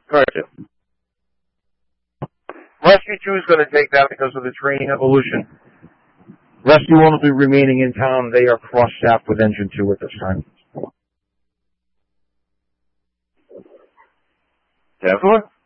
Gotcha. Rescue 2 is going to take that because of the training evolution. Rescue 1 will be remaining in town. They are cross-staffed with Engine 2 at this time. Definitely.